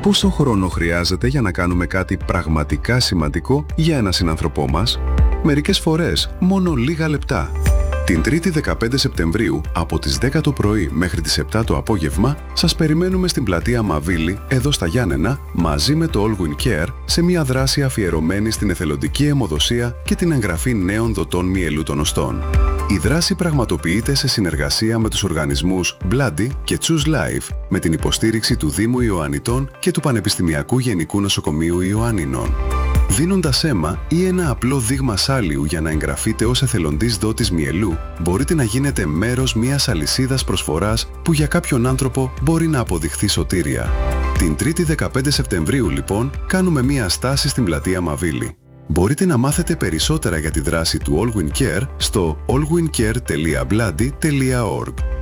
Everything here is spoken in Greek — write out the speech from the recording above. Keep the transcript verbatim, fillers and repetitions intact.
Πόσο χρόνο χρειάζεται για να κάνουμε κάτι πραγματικά σημαντικό για ένα συνάνθρωπό μας? Μερικές φορές μόνο λίγα λεπτά. Την Τρίτη δεκαπέντε Σεπτεμβρίου από τις δέκα το πρωί μέχρι τις επτά το απόγευμα σας περιμένουμε στην πλατεία Μαβίλη, εδώ στα Γιάννενα, μαζί με το All Win Care, σε μια δράση αφιερωμένη στην εθελοντική αιμοδοσία και την εγγραφή νέων δοτών μυελού των οστών. Η δράση πραγματοποιείται σε συνεργασία με τους οργανισμούς Bloody και Choose Life, με την υποστήριξη του Δήμου Ιωαννιτών και του Πανεπιστημιακού Γενικού Νοσοκομείου Ιωάννινων. Δίνοντας αίμα ή ένα απλό δείγμα σάλιου για να εγγραφείτε ως εθελοντής δότης μυελού, μπορείτε να γίνετε μέρος μιας αλυσίδας προσφοράς που για κάποιον άνθρωπο μπορεί να αποδειχθεί σωτήρια. Την Τρίτη δεκαπέντε Σεπτεμβρίου, λοιπόν, κάνουμε μια στάση στην πλατεία Μαβίλη. Μπορείτε να μάθετε περισσότερα για τη δράση του All Win Care στο all win care τελεία bloody τελεία org.